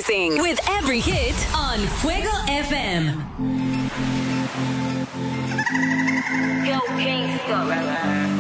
everything with every hit on Fuego FM. Yo, gangsta.